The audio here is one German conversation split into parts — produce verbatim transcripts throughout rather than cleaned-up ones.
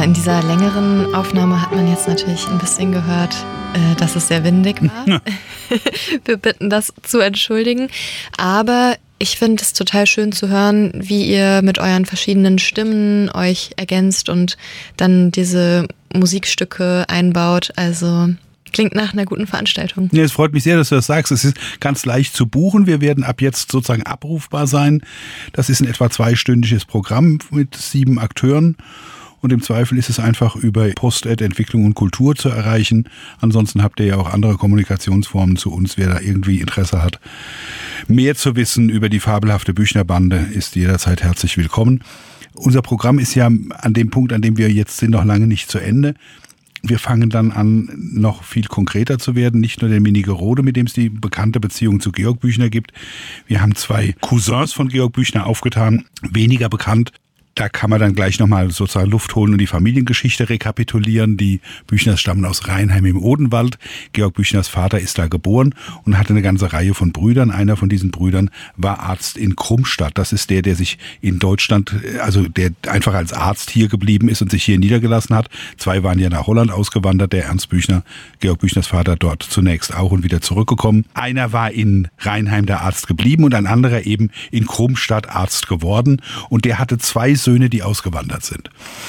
Ja, in dieser längeren Aufnahme hat man jetzt natürlich ein bisschen gehört, äh, dass es sehr windig war. Wir bitten das zu entschuldigen. Aber ich finde es total schön zu hören, wie ihr mit euren verschiedenen Stimmen euch ergänzt und dann diese Musikstücke einbaut. Also klingt nach einer guten Veranstaltung. Ja, es freut mich sehr, dass du das sagst. Es ist ganz leicht zu buchen. Wir werden ab jetzt sozusagen abrufbar sein. Das ist ein etwa zweistündiges Programm mit sieben Akteuren. Und im Zweifel ist es einfach über Post-Ed Entwicklung und Kultur zu erreichen. Ansonsten habt ihr ja auch andere Kommunikationsformen zu uns. Wer da irgendwie Interesse hat, mehr zu wissen über die fabelhafte Büchner-Bande, ist jederzeit herzlich willkommen. Unser Programm ist ja an dem Punkt, an dem wir jetzt sind, noch lange nicht zu Ende. Wir fangen dann an, noch viel konkreter zu werden. Nicht nur der Minigerode, mit dem es die bekannte Beziehung zu Georg Büchner gibt. Wir haben zwei Cousins von Georg Büchner aufgetan, weniger bekannt. Da kann man dann gleich nochmal sozusagen Luft holen und die Familiengeschichte rekapitulieren. Die Büchners stammen aus Rheinheim im Odenwald. Georg Büchners Vater ist da geboren und hatte eine ganze Reihe von Brüdern. Einer von diesen Brüdern war Arzt in Krummstadt. Das ist der, der sich in Deutschland, also der einfach als Arzt hier geblieben ist und sich hier niedergelassen hat. Zwei waren ja nach Holland ausgewandert. Der Ernst Büchner, Georg Büchners Vater, dort zunächst auch und wieder zurückgekommen. Einer war in Rheinheim der Arzt geblieben und ein anderer eben in Krummstadt Arzt geworden. Und der hatte zwei Söhne, die ausgewandert sind.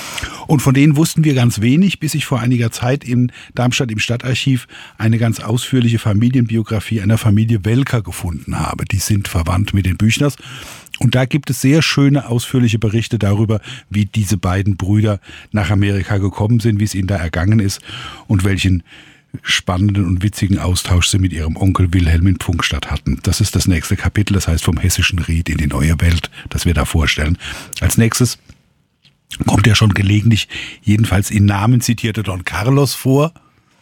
Und von denen wussten wir ganz wenig, bis ich vor einiger Zeit in Darmstadt im Stadtarchiv eine ganz ausführliche Familienbiografie einer Familie Welker gefunden habe. Die sind verwandt mit den Büchners. Und da gibt es sehr schöne, ausführliche Berichte darüber, wie diese beiden Brüder nach Amerika gekommen sind, wie es ihnen da ergangen ist und welchen spannenden und witzigen Austausch sie mit ihrem Onkel Wilhelm in Pfungstadt hatten. Das ist das nächste Kapitel, das heißt vom hessischen Ried in die neue Welt, das wir da vorstellen. Als nächstes kommt ja schon gelegentlich, jedenfalls in Namen zitierte Don Carlos vor.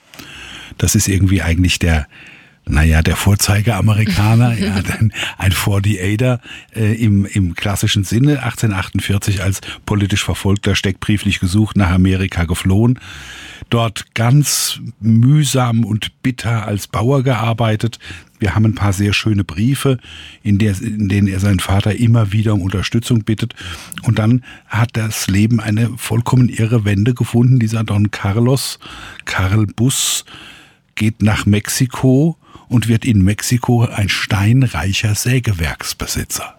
Das ist irgendwie eigentlich der, naja, der Vorzeigeamerikaner, ja, ein, ein achtundvierziger äh, im, im klassischen Sinne, achtzehnhundertachtundvierzig als politisch Verfolgter, steckbrieflich gesucht, nach Amerika geflohen. Dort ganz mühsam und bitter als Bauer gearbeitet. Wir haben ein paar sehr schöne Briefe, in, der, in denen er seinen Vater immer wieder um Unterstützung bittet. Und dann hat das Leben eine vollkommen irre Wende gefunden. Dieser Don Carlos, Karl Buss, geht nach Mexiko und wird in Mexiko ein steinreicher Sägewerksbesitzer.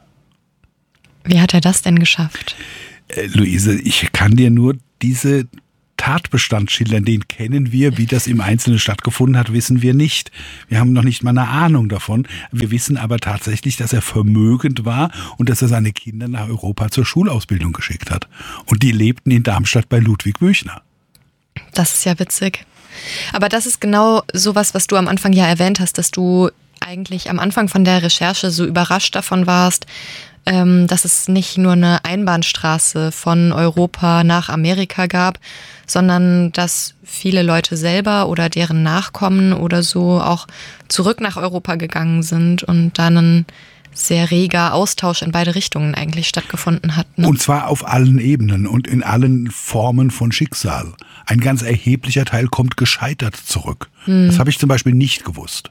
Wie hat er das denn geschafft? Äh, Luise, ich kann dir nur diese Tatbestand schildern, den kennen wir. Wie das im Einzelnen stattgefunden hat, wissen wir nicht. Wir haben noch nicht mal eine Ahnung davon. Wir wissen aber tatsächlich, dass er vermögend war und dass er seine Kinder nach Europa zur Schulausbildung geschickt hat. Und die lebten in Darmstadt bei Ludwig Büchner. Das ist ja witzig. Aber das ist genau sowas, was du am Anfang ja erwähnt hast, dass du eigentlich am Anfang von der Recherche so überrascht davon warst, dass es nicht nur eine Einbahnstraße von Europa nach Amerika gab, sondern dass viele Leute selber oder deren Nachkommen oder so auch zurück nach Europa gegangen sind und dann ein sehr reger Austausch in beide Richtungen eigentlich stattgefunden hat. Ne? Und zwar auf allen Ebenen und in allen Formen von Schicksal. Ein ganz erheblicher Teil kommt gescheitert zurück. Hm. Das habe ich zum Beispiel nicht gewusst.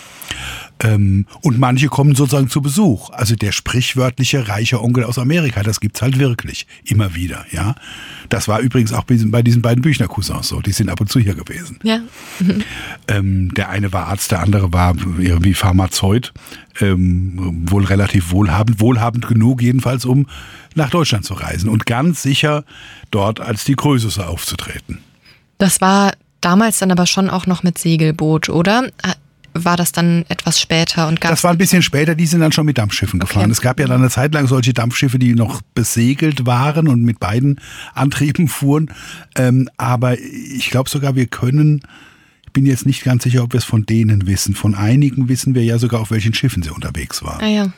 Und manche kommen sozusagen zu Besuch. Also der sprichwörtliche reiche Onkel aus Amerika, das gibt's halt wirklich immer wieder, ja. Das war übrigens auch bei diesen, bei diesen beiden Büchner-Cousins so. Die sind ab und zu hier gewesen. Ja. Mhm. Ähm, der eine war Arzt, der andere war irgendwie Pharmazeut. Ähm, wohl relativ wohlhabend, wohlhabend genug jedenfalls, um nach Deutschland zu reisen. Und ganz sicher dort als die Krösusse aufzutreten. Das war damals dann aber schon auch noch mit Segelboot, oder? War das dann etwas später? Und das war ein bisschen später, die sind dann schon mit Dampfschiffen gefahren. Okay. Es gab ja dann eine Zeit lang solche Dampfschiffe, die noch besegelt waren und mit beiden Antrieben fuhren. Ähm, aber ich glaube sogar, wir können, ich bin jetzt nicht ganz sicher, ob wir es von denen wissen. Von einigen wissen wir ja sogar, auf welchen Schiffen sie unterwegs waren. Ah ja.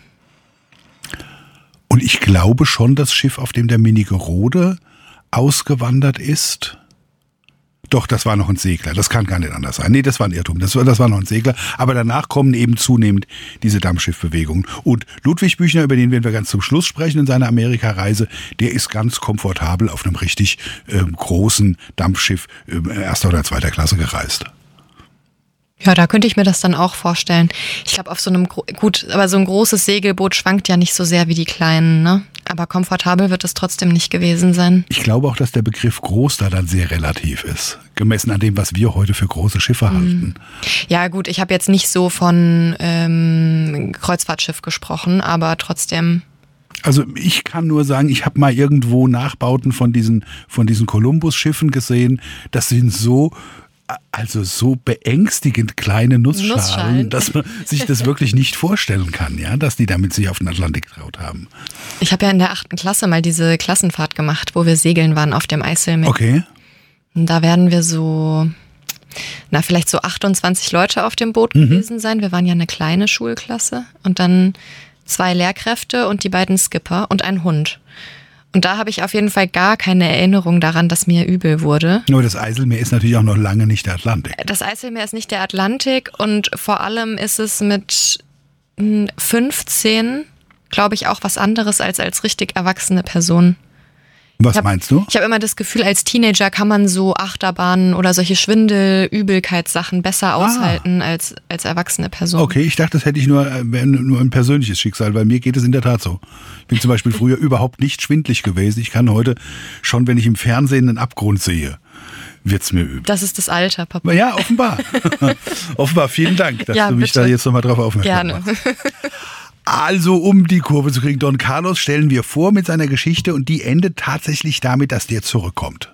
Und ich glaube schon, das Schiff, auf dem der Minigerode ausgewandert ist. Doch, das war noch ein Segler. Das kann gar nicht anders sein. Nee, das war ein Irrtum. Das war, das war noch ein Segler. Aber danach kommen eben zunehmend diese Dampfschiffbewegungen. Und Ludwig Büchner, über den werden wir ganz zum Schluss sprechen in seiner Amerikareise, der ist ganz komfortabel auf einem richtig äh, großen Dampfschiff äh, erster oder zweiter Klasse gereist. Ja, da könnte ich mir das dann auch vorstellen. Ich glaube, auf so einem, gut, aber so ein großes Segelboot schwankt ja nicht so sehr wie die kleinen, ne? Aber komfortabel wird es trotzdem nicht gewesen sein. Ich glaube auch, dass der Begriff groß da dann sehr relativ ist, gemessen an dem, was wir heute für große Schiffe mhm. halten. Ja gut, ich habe jetzt nicht so von ähm, Kreuzfahrtschiff gesprochen, aber trotzdem... Also ich kann nur sagen, ich habe mal irgendwo Nachbauten von diesen, von diesen Columbus-Schiffen gesehen. Das sind so... Also so beängstigend kleine Nussschalen, Nussschalen, dass man sich das wirklich nicht vorstellen kann, ja, dass die damit sich auf den Atlantik getraut haben. Ich habe ja in der achten Klasse mal diese Klassenfahrt gemacht, wo wir segeln waren auf dem Eiselmeer. Okay. Und da werden wir so, na vielleicht so achtundzwanzig Leute auf dem Boot mhm. gewesen sein. Wir waren ja eine kleine Schulklasse und dann zwei Lehrkräfte und die beiden Skipper und ein Hund. Und da habe ich auf jeden Fall gar keine Erinnerung daran, dass mir übel wurde. Nur das Eiselmeer ist natürlich auch noch lange nicht der Atlantik. Das Eiselmeer ist nicht der Atlantik und vor allem ist es mit fünfzehn, glaube ich, auch was anderes als als richtig erwachsene Person. Was hab, meinst du? Ich habe immer das Gefühl, als Teenager kann man so Achterbahnen oder solche Schwindel-, Übelkeitssachen besser aushalten ah. als, als erwachsene Person. Okay, ich dachte, das hätte ich nur, nur ein persönliches Schicksal, weil mir geht es in der Tat so. Ich bin zum Beispiel früher überhaupt nicht schwindlig gewesen. Ich kann heute schon, wenn ich im Fernsehen einen Abgrund sehe, wird's mir übel. Das ist das Alter, Papa. Ja, offenbar. offenbar, vielen Dank, dass ja, du mich bitte. da jetzt nochmal drauf aufmerksam Gerne. machst. Also, um die Kurve zu kriegen, Don Carlos stellen wir vor mit seiner Geschichte und die endet tatsächlich damit, dass der zurückkommt.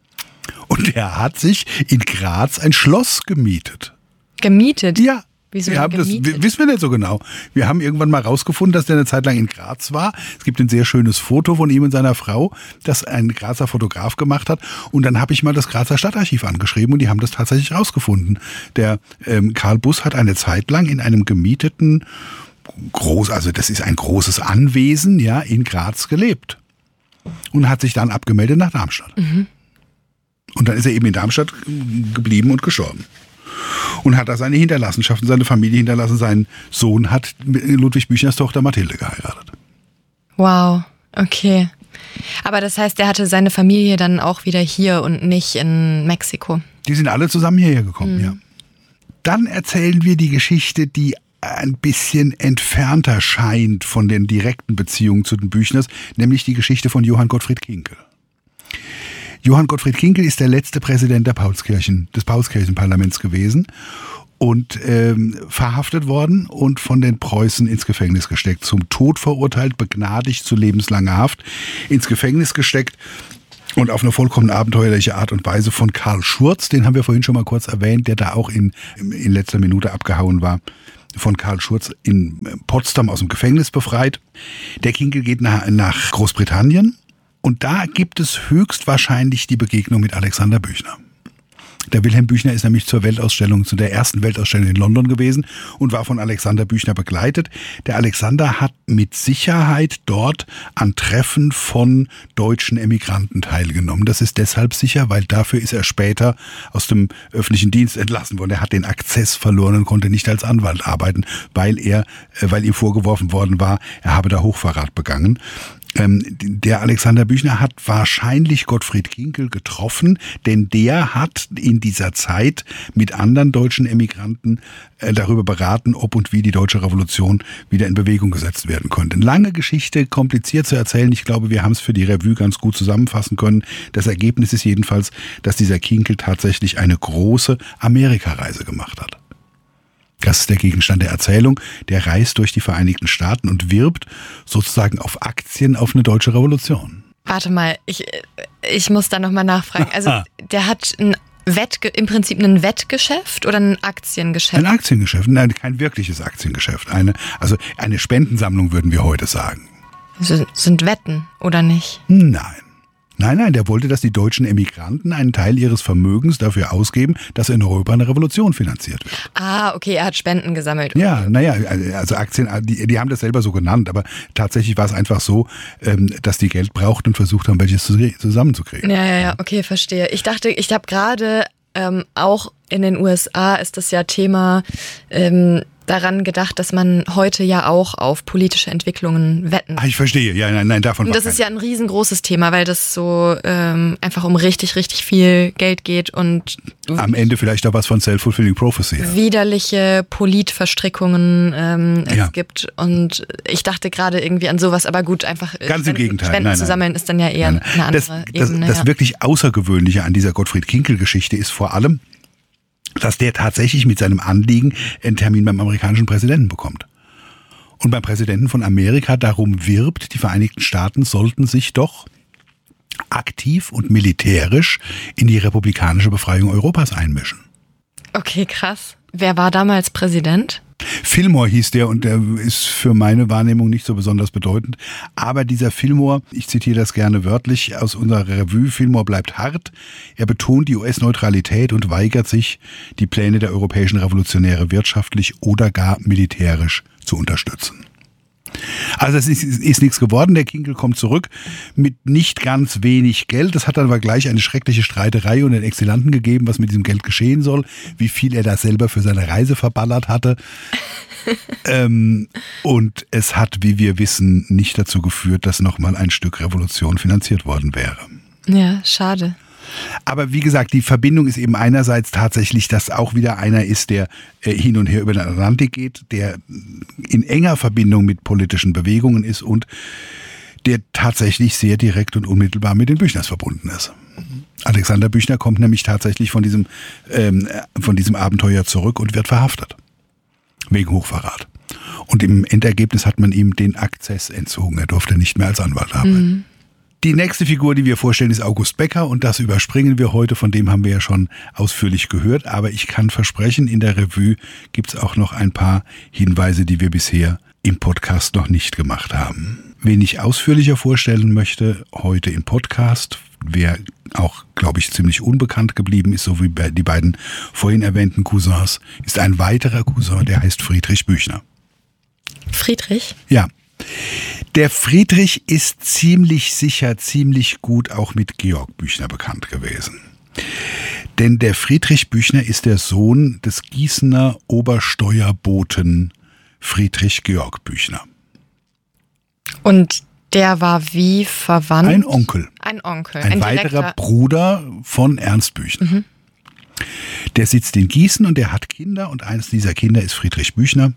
Und er hat sich in Graz ein Schloss gemietet. Gemietet? Ja. Wieso wir haben gemietet? Das wissen wir nicht so genau. Wir haben irgendwann mal rausgefunden, dass der eine Zeit lang in Graz war. Es gibt ein sehr schönes Foto von ihm und seiner Frau, das ein Grazer Fotograf gemacht hat. Und dann habe ich mal das Grazer Stadtarchiv angeschrieben und die haben das tatsächlich rausgefunden. Der ähm, Karl Buss hat eine Zeit lang in einem gemieteten groß, also das ist ein großes Anwesen, ja, in Graz gelebt. Und hat sich dann abgemeldet nach Darmstadt. Mhm. Und dann ist er eben in Darmstadt geblieben und gestorben. Und hat da seine Hinterlassenschaften, seine Familie hinterlassen. Sein Sohn hat Ludwig Büchners Tochter Mathilde geheiratet. Wow, okay. Aber das heißt, er hatte seine Familie dann auch wieder hier und nicht in Mexiko? Die sind alle zusammen hierher gekommen, mhm. ja. Dann erzählen wir die Geschichte, die ein bisschen entfernter scheint von den direkten Beziehungen zu den Büchners, nämlich die Geschichte von Johann Gottfried Kinkel. Johann Gottfried Kinkel ist der letzte Präsident der Paulskirchen, des Paulskirchenparlaments gewesen und ähm, verhaftet worden und von den Preußen ins Gefängnis gesteckt, zum Tod verurteilt, begnadigt zu lebenslanger Haft, ins Gefängnis gesteckt. Und auf eine vollkommen abenteuerliche Art und Weise von Karl Schurz, den haben wir vorhin schon mal kurz erwähnt, der da auch in, in letzter Minute abgehauen war, von Karl Schurz in Potsdam aus dem Gefängnis befreit. Der Kinkel geht nach, nach Großbritannien und da gibt es höchstwahrscheinlich die Begegnung mit Alexander Büchner. Der Wilhelm Büchner ist nämlich zur Weltausstellung, zu der ersten Weltausstellung in London gewesen und war von Alexander Büchner begleitet. Der Alexander hat mit Sicherheit dort an Treffen von deutschen Emigranten teilgenommen. Das ist deshalb sicher, weil dafür ist er später aus dem öffentlichen Dienst entlassen worden. Er hat den Akzess verloren und konnte nicht als Anwalt arbeiten, weil er, weil ihm vorgeworfen worden war, er habe da Hochverrat begangen. Der Alexander Büchner hat wahrscheinlich Gottfried Kinkel getroffen, denn der hat in dieser Zeit mit anderen deutschen Emigranten darüber beraten, ob und wie die deutsche Revolution wieder in Bewegung gesetzt werden könnte. Eine lange Geschichte, kompliziert zu erzählen. Ich glaube, wir haben es für die Revue ganz gut zusammenfassen können. Das Ergebnis ist jedenfalls, dass dieser Kinkel tatsächlich eine große Amerikareise gemacht hat. Das ist der Gegenstand der Erzählung. Der reist durch die Vereinigten Staaten und wirbt sozusagen auf Aktien auf eine deutsche Revolution. Warte mal, ich, ich muss da nochmal nachfragen. Also der hat ein Wettge- im Prinzip ein Wettgeschäft oder ein Aktiengeschäft? Ein Aktiengeschäft, nein, kein wirkliches Aktiengeschäft. Eine, also eine Spendensammlung würden wir heute sagen. Also sind Wetten, oder nicht? Nein. Nein, nein, der wollte, dass die deutschen Emigranten einen Teil ihres Vermögens dafür ausgeben, dass in Europa eine Revolution finanziert wird. Ah, okay, er hat Spenden gesammelt. Ja, naja, also Aktien, die, die haben das selber so genannt, aber tatsächlich war es einfach so, dass die Geld brauchten und versucht haben, welches zusammenzukriegen. Ja, ja, ja, okay, verstehe. Ich dachte, ich habe gerade ähm, auch in den U S A ist das ja Thema, ähm, daran gedacht, dass man heute ja auch auf politische Entwicklungen wetten. Ah, ich verstehe. Ja, nein, nein, davon. Und das ist ja ein riesengroßes Thema, weil das so ähm, einfach um richtig, richtig viel Geld geht und am Ende vielleicht auch was von Self-Fulfilling Prophecy. Ja. Widerliche Politverstrickungen ähm, es ja. gibt. Und ich dachte gerade irgendwie an sowas, aber gut, einfach ganz im Gegenteil. Spenden nein, zu nein. sammeln ist dann ja eher nein, nein. eine andere das, Ebene. Das, das ja. wirklich Außergewöhnliche an dieser Gottfried Kinkel-Geschichte ist vor allem, dass der tatsächlich mit seinem Anliegen einen Termin beim amerikanischen Präsidenten bekommt. Und beim Präsidenten von Amerika darum wirbt, die Vereinigten Staaten sollten sich doch aktiv und militärisch in die republikanische Befreiung Europas einmischen. Okay, krass. Wer war damals Präsident? Fillmore hieß der und der ist für meine Wahrnehmung nicht so besonders bedeutend. Aber dieser Fillmore, ich zitiere das gerne wörtlich aus unserer Revue, Fillmore bleibt hart. Er betont die U S-Neutralität und weigert sich, die Pläne der europäischen Revolutionäre wirtschaftlich oder gar militärisch zu unterstützen. Also es ist, ist nichts geworden, der Kinkel kommt zurück mit nicht ganz wenig Geld. Das hat dann aber gleich eine schreckliche Streiterei und den Exilanten gegeben, was mit diesem Geld geschehen soll, wie viel er da selber für seine Reise verballert hatte. ähm, und es hat, wie wir wissen, nicht dazu geführt, dass nochmal ein Stück Revolution finanziert worden wäre. Ja, schade. Aber wie gesagt, die Verbindung ist eben einerseits tatsächlich, dass auch wieder einer ist, der äh, hin und her über den Atlantik geht, der in enger Verbindung mit politischen Bewegungen ist und der tatsächlich sehr direkt und unmittelbar mit den Büchners verbunden ist. Alexander Büchner kommt nämlich tatsächlich von diesem, ähm, von diesem Abenteuer zurück und wird verhaftet. Wegen Hochverrat. Und im Endergebnis hat man ihm den Akzess entzogen. Er durfte nicht mehr als Anwalt arbeiten. Mhm. Die nächste Figur, die wir vorstellen, ist August Becker und das überspringen wir heute, von dem haben wir ja schon ausführlich gehört, aber ich kann versprechen, in der Revue gibt es auch noch ein paar Hinweise, die wir bisher im Podcast noch nicht gemacht haben. Wen ich ausführlicher vorstellen möchte, heute im Podcast, wer auch, glaube ich, ziemlich unbekannt geblieben ist, so wie die beiden vorhin erwähnten Cousins, ist ein weiterer Cousin, der heißt Friedrich Büchner. Friedrich? Ja. Der Friedrich ist ziemlich sicher, ziemlich gut auch mit Georg Büchner bekannt gewesen. Denn der Friedrich Büchner ist der Sohn des Gießener Obersteuerboten Friedrich Georg Büchner. Und der war wie verwandt? Ein Onkel. Ein Onkel. Ein, ein weiterer Bruder von Ernst Büchner. Mhm. Der sitzt in Gießen und der hat Kinder und eines dieser Kinder ist Friedrich Büchner.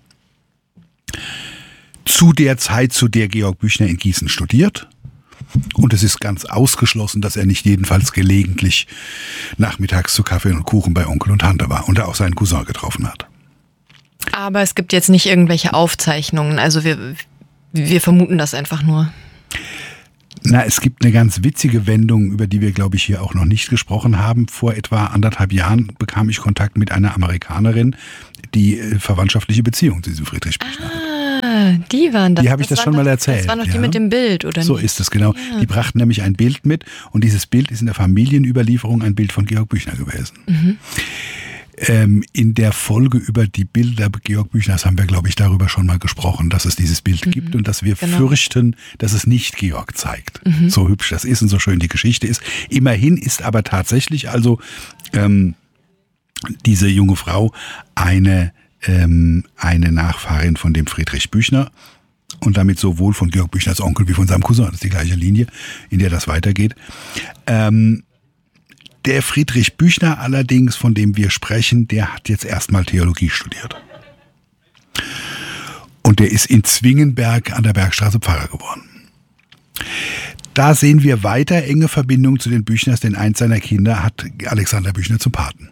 Zu der Zeit, zu der Georg Büchner in Gießen studiert. Und es ist ganz ausgeschlossen, dass er nicht jedenfalls gelegentlich nachmittags zu Kaffee und Kuchen bei Onkel und Tante war und er auch seinen Cousin getroffen hat. Aber es gibt jetzt nicht irgendwelche Aufzeichnungen, also wir, wir vermuten das einfach nur. Na, es gibt eine ganz witzige Wendung, über die wir, glaube ich, hier auch noch nicht gesprochen haben. Vor etwa anderthalb Jahren bekam ich Kontakt mit einer Amerikanerin, die äh, verwandtschaftliche Beziehung zu diesem Friedrich Büchner hat. Ah, die waren das. Die habe ich das, das schon doch, mal erzählt. Das waren doch die ja. mit dem Bild, oder so nicht? So ist es, genau. Ja. Die brachten nämlich ein Bild mit und dieses Bild ist in der Familienüberlieferung ein Bild von Georg Büchner gewesen. Mhm. Ähm, in der Folge über die Bilder Georg Büchners haben wir, glaube ich, darüber schon mal gesprochen, dass es dieses Bild mhm. gibt und dass wir genau. fürchten, dass es nicht Georg zeigt. Mhm. So hübsch das ist und so schön die Geschichte ist. Immerhin ist aber tatsächlich also ähm, diese junge Frau eine, ähm, eine Nachfahrin von dem Friedrich Büchner und damit sowohl von Georg Büchners Onkel wie von seinem Cousin. Das ist die gleiche Linie, in der das weitergeht. Ähm, Der Friedrich Büchner allerdings, von dem wir sprechen, der hat jetzt erstmal Theologie studiert. Und der ist in Zwingenberg an der Bergstraße Pfarrer geworden. Da sehen wir weiter enge Verbindungen zu den Büchners, denn eins seiner Kinder hat Alexander Büchner zum Paten.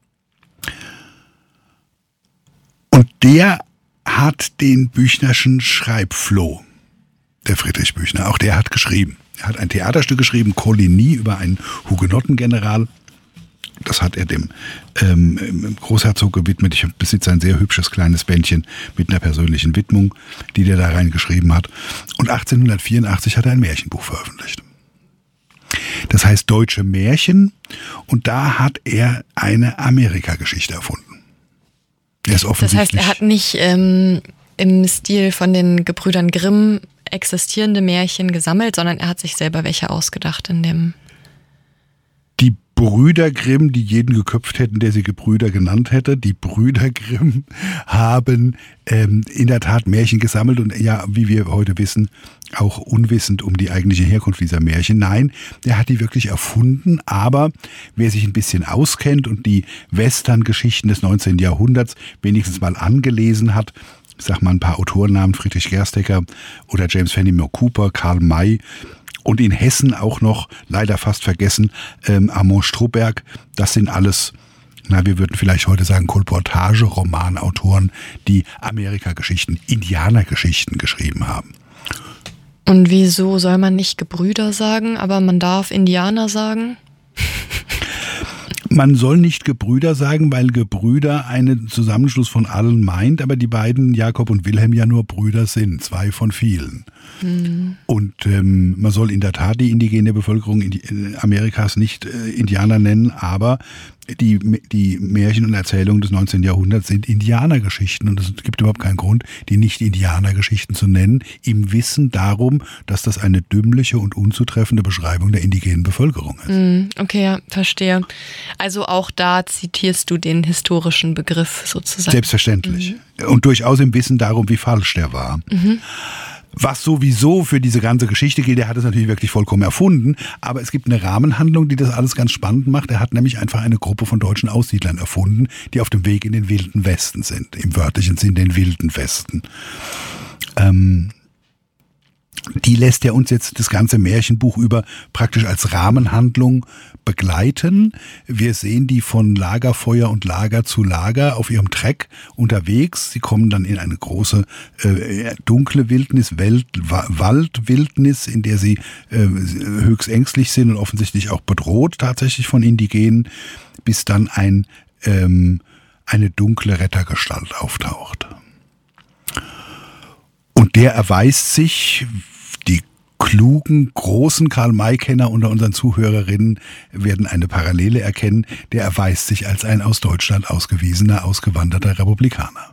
Und der hat den Büchnerschen Schreibfloh, der Friedrich Büchner. Auch der hat geschrieben. Er hat ein Theaterstück geschrieben, Coligny, über einen Hugenottengeneral. Das hat er dem ähm, Großherzog gewidmet. Ich besitze ein sehr hübsches kleines Bändchen mit einer persönlichen Widmung, die der da reingeschrieben hat. Und achtzehnhundertvierundachtzig hat er ein Märchenbuch veröffentlicht. Das heißt Deutsche Märchen. Und da hat er eine Amerika-Geschichte erfunden. Er ist offensichtlich. Das heißt, er hat nicht ähm, im Stil von den Gebrüdern Grimm existierende Märchen gesammelt, sondern er hat sich selber welche ausgedacht in dem... Die Brüder Grimm, die jeden geköpft hätten, der sie Gebrüder genannt hätte. Die Brüder Grimm haben ähm, in der Tat Märchen gesammelt und ja, wie wir heute wissen, auch unwissend um die eigentliche Herkunft dieser Märchen. Nein, der hat die wirklich erfunden, aber wer sich ein bisschen auskennt und die Western-Geschichten des neunzehnten Jahrhunderts wenigstens mal angelesen hat, ich sag mal ein paar Autorennamen, Friedrich Gerstecker oder James Fenimore Cooper, Karl May, und in Hessen auch noch, leider fast vergessen, ähm, Armand Strohberg. Das sind alles, na, wir würden vielleicht heute sagen, Kolportage-Romanautoren, die Amerika-Geschichten, Indianer-Geschichten geschrieben haben. Und wieso soll man nicht Gebrüder sagen, aber man darf Indianer sagen? Man soll nicht Gebrüder sagen, weil Gebrüder einen Zusammenschluss von allen meint, aber die beiden, Jakob und Wilhelm, ja nur Brüder sind, zwei von vielen. Mhm. Und ähm, man soll in der Tat die indigene Bevölkerung in Amerikas nicht äh, Indianer nennen, aber die, die Märchen und Erzählungen des neunzehnten Jahrhunderts sind Indianergeschichten und es gibt überhaupt keinen Grund, die nicht Indianergeschichten zu nennen, im Wissen darum, dass das eine dümmliche und unzutreffende Beschreibung der indigenen Bevölkerung ist. Okay, ja, verstehe. Also auch da zitierst du den historischen Begriff sozusagen. Selbstverständlich. Mhm. Und durchaus im Wissen darum, wie falsch der war. Mhm. Was sowieso für diese ganze Geschichte gilt, er hat es natürlich wirklich vollkommen erfunden, aber es gibt eine Rahmenhandlung, die das alles ganz spannend macht. Er hat nämlich einfach eine Gruppe von deutschen Aussiedlern erfunden, die auf dem Weg in den wilden Westen sind, im wörtlichen Sinn den wilden Westen. Ähm, die lässt er uns jetzt das ganze Märchenbuch über praktisch als Rahmenhandlung begleiten. Wir sehen die von Lagerfeuer und Lager zu Lager auf ihrem Treck unterwegs. Sie kommen dann in eine große äh, dunkle Wildnis, Welt, Waldwildnis, in der sie äh, höchst ängstlich sind und offensichtlich auch bedroht tatsächlich von Indigenen, bis dann ein, ähm, eine dunkle Rettergestalt auftaucht. Und der erweist sich, die klugen, großen Karl-May-Kenner unter unseren Zuhörerinnen werden eine Parallele erkennen, der erweist sich als ein aus Deutschland ausgewiesener, ausgewanderter Republikaner.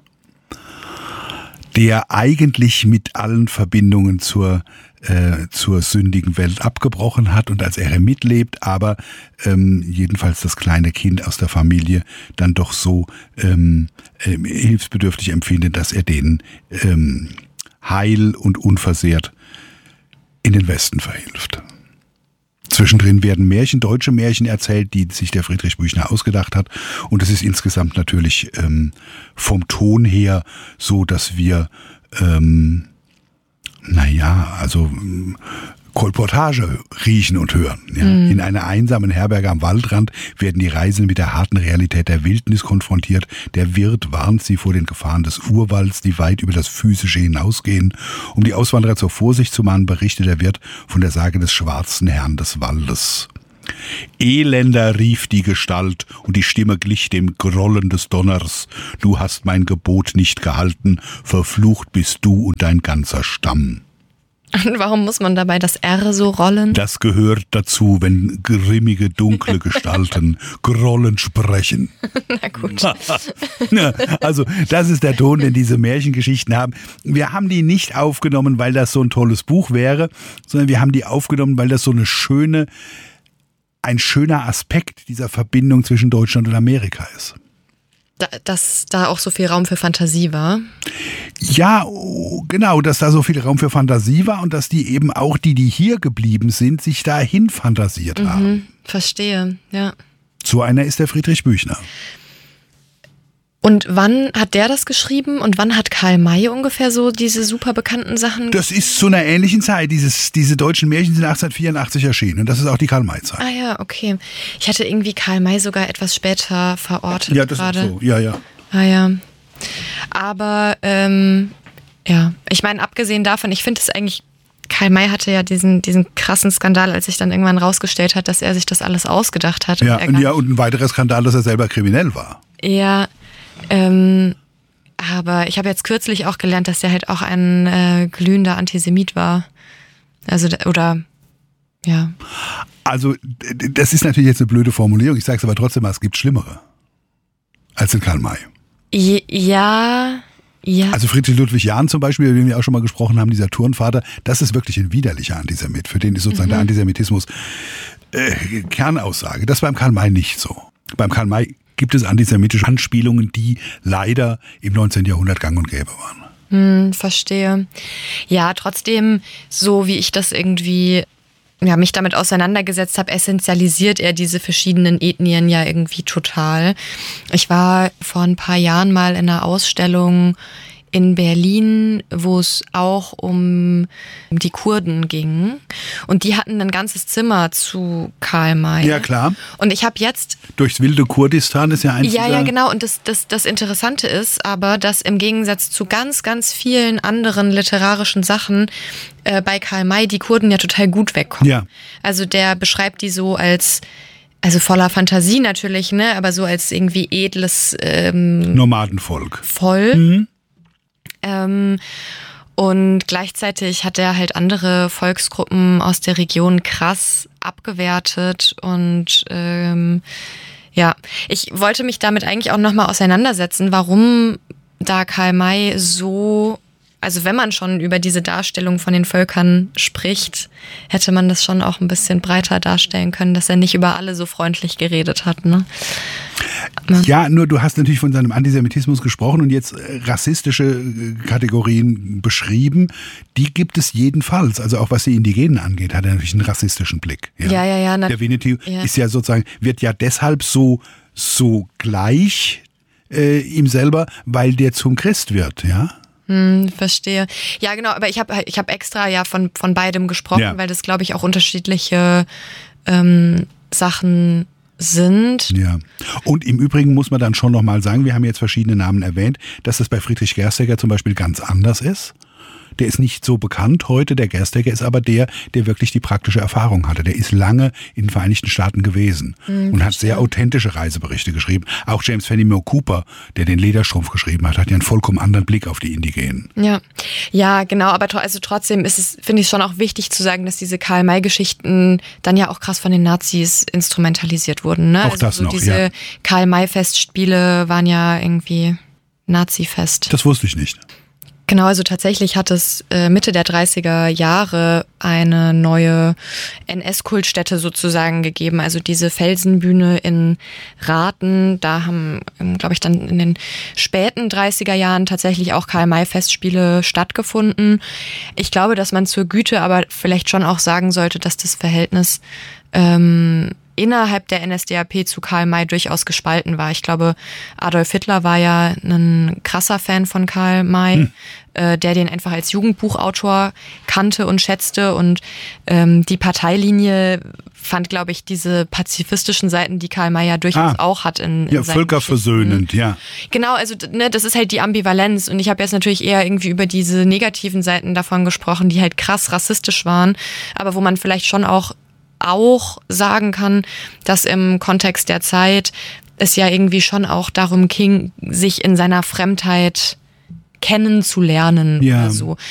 Der eigentlich mit allen Verbindungen zur, äh, zur sündigen Welt abgebrochen hat und als Eremit lebt, aber ähm, jedenfalls das kleine Kind aus der Familie dann doch so ähm, äh, hilfsbedürftig empfindet, dass er denen ähm, heil und unversehrt in den Westen verhilft. Zwischendrin werden Märchen, deutsche Märchen erzählt, die sich der Friedrich Büchner ausgedacht hat. Und es ist insgesamt natürlich ähm, vom Ton her so, dass wir, ähm, naja, also ähm, Kolportage riechen und hören. Ja. Mhm. In einer einsamen Herberge am Waldrand werden die Reisenden mit der harten Realität der Wildnis konfrontiert. Der Wirt warnt sie vor den Gefahren des Urwalds, die weit über das Physische hinausgehen. Um die Auswanderer zur Vorsicht zu mahnen, berichtet der Wirt von der Sage des schwarzen Herrn des Waldes. Elender, rief die Gestalt, und die Stimme glich dem Grollen des Donners. Du hast mein Gebot nicht gehalten, verflucht bist du und dein ganzer Stamm. Und warum muss man dabei das R so rollen? Das gehört dazu, wenn grimmige, dunkle Gestalten Grollen sprechen. Na gut. Also das ist der Ton, den diese Märchengeschichten haben. Wir haben die nicht aufgenommen, weil das so ein tolles Buch wäre, sondern wir haben die aufgenommen, weil das so eine schöne, ein schöner Aspekt dieser Verbindung zwischen Deutschland und Amerika ist. Da, dass da auch so viel Raum für Fantasie war? Ja, genau, dass da so viel Raum für Fantasie war und dass die eben auch die, die hier geblieben sind, sich dahin fantasiert mhm, haben. Verstehe, ja. So einer ist der Friedrich Büchner. Und wann hat der das geschrieben und wann hat Karl May ungefähr so diese super bekannten Sachen? Das ist zu einer ähnlichen Zeit. Dieses, diese deutschen Märchen sind achtzehnhundertvierundachtzig erschienen und das ist auch die Karl-May-Zeit. Ah ja, okay. Ich hatte irgendwie Karl May sogar etwas später verortet. Ja, das gerade. ist so. Ja, ja. Ah ja. Aber ähm, ja, ich meine, abgesehen davon, ich finde es eigentlich, Karl May hatte ja diesen, diesen krassen Skandal, als sich dann irgendwann rausgestellt hat, dass er sich das alles ausgedacht hat. Ja, und, und, ja, und ein weiterer Skandal, dass er selber kriminell war. Ja, ähm, aber ich habe jetzt kürzlich auch gelernt, dass der halt auch ein äh, glühender Antisemit war. Also, oder, ja. Also, das ist natürlich jetzt eine blöde Formulierung. Ich sage es aber trotzdem mal, es gibt Schlimmere als den Karl May. Ja, ja. Also Friedrich Ludwig Jahn zum Beispiel, über den wir auch schon mal gesprochen haben, dieser Turnvater, das ist wirklich ein widerlicher Antisemit. Für den ist sozusagen mhm. der Antisemitismus äh, Kernaussage. Das war beim Karl May nicht so. Beim Karl May gibt es antisemitische Anspielungen, die leider im neunzehnten Jahrhundert gang und gäbe waren. Hm, verstehe. Ja, trotzdem, so wie ich das irgendwie, ja, mich damit auseinandergesetzt habe, essentialisiert er diese verschiedenen Ethnien ja irgendwie total. Ich war vor ein paar Jahren mal in einer Ausstellung in Berlin, wo es auch um die Kurden ging. Und die hatten ein ganzes Zimmer zu Karl May. Ja, klar. Und ich habe jetzt... Durchs wilde Kurdistan ist ja ein... Ja, ja, genau. Und das, das, das Interessante ist aber, dass im Gegensatz zu ganz, ganz vielen anderen literarischen Sachen äh, bei Karl May die Kurden ja total gut wegkommen. Ja. Also der beschreibt die so als... Also voller Fantasie natürlich, ne, aber so als irgendwie edles ähm, Nomadenvolk. Volk. Mhm. Ähm, und gleichzeitig hat er halt andere Volksgruppen aus der Region krass abgewertet und ähm, ja, ich wollte mich damit eigentlich auch nochmal auseinandersetzen, warum da Karl May so, also wenn man schon über diese Darstellung von den Völkern spricht, hätte man das schon auch ein bisschen breiter darstellen können, dass er nicht über alle so freundlich geredet hat, ne? Ja, nur du hast natürlich von seinem Antisemitismus gesprochen und jetzt rassistische Kategorien beschrieben. Die gibt es jedenfalls. Also auch was die Indigenen angeht, hat er natürlich einen rassistischen Blick. Ja, ja, ja. ja na, der Winnetou ja. ist ja sozusagen, wird ja deshalb so, so gleich äh, ihm selber, weil der zum Christ wird, ja. Hm, verstehe. Ja, genau, aber ich habe ich hab extra ja von, von beidem gesprochen, ja. weil das, glaube ich, auch unterschiedliche ähm, Sachen sind. Ja. Und im Übrigen muss man dann schon nochmal sagen, wir haben jetzt verschiedene Namen erwähnt, dass das bei Friedrich Gerstecker zum Beispiel ganz anders ist. Der ist nicht so bekannt heute, der Gerstecker ist aber der, der wirklich die praktische Erfahrung hatte. Der ist lange in den Vereinigten Staaten gewesen mhm, und hat sehr authentische Reiseberichte geschrieben. Auch James Fenimore Cooper, der den Lederstrumpf geschrieben hat, hat ja einen vollkommen anderen Blick auf die Indigenen. Ja, ja, genau, aber also trotzdem ist es, finde ich, schon auch wichtig zu sagen, dass diese Karl-May-Geschichten dann ja auch krass von den Nazis instrumentalisiert wurden. Ne? Auch also das so noch, diese ja. Karl-May-Festspiele waren ja irgendwie Nazi-Fest. Das wusste ich nicht. Genau, also tatsächlich hat es äh, Mitte der dreißiger Jahre eine neue N S-Kultstätte sozusagen gegeben. Also diese Felsenbühne in Rathen, da haben, glaube ich, dann in den späten dreißiger Jahren tatsächlich auch Karl-May-Festspiele stattgefunden. Ich glaube, dass man zur Güte aber vielleicht schon auch sagen sollte, dass das Verhältnis ähm, innerhalb der N S D A P zu Karl May durchaus gespalten war. Ich glaube, Adolf Hitler war ja ein krasser Fan von Karl May, hm. äh, der den einfach als Jugendbuchautor kannte und schätzte. Und ähm, die Parteilinie fand, glaube ich, diese pazifistischen Seiten, die Karl May ja durchaus ah, auch hat. In, in ja, völkerversöhnend, ja. Genau, also ne, das ist halt die Ambivalenz. Und ich habe jetzt natürlich eher irgendwie über diese negativen Seiten davon gesprochen, die halt krass rassistisch waren, aber wo man vielleicht schon auch auch sagen kann, dass im Kontext der Zeit es ja irgendwie schon auch darum ging, sich in seiner Fremdheit kennenzulernen ja. oder so.